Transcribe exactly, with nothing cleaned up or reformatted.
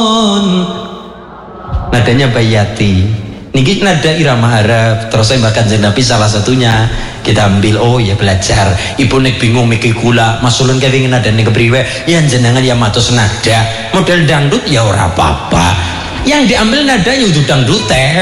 nadanya Bayati niki nada irama Arab terus saya bahkan Nabi salah satunya kita ambil. Oh ya belajar ibu nek bingung mikir kula masulun kepingin nada nek kepriwe ya jenengan ya matos nada model dangdut ya ora apa-apa yang diambil nadanya untuk dangdut teh